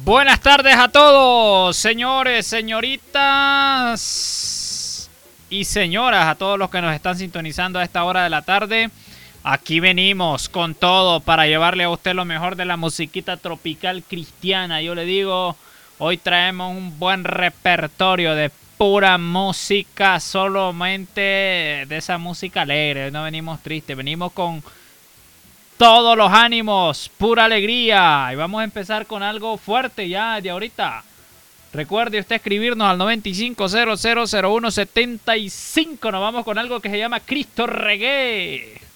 Buenas tardes a todos, señores, señoritas y señoras, a todos los que nos están sintonizando a esta hora de la tarde. Aquí venimos con todo para llevarle a usted lo mejor de la musiquita tropical cristiana. Yo le digo, hoy traemos un buen repertorio de pura música, solamente de esa música alegre. No venimos tristes, venimos con todos los ánimos, pura alegría. Y vamos a empezar con algo fuerte ya de ahorita. Recuerde usted escribirnos al 95000175. Nos vamos con algo que se llama Cristo Reggae.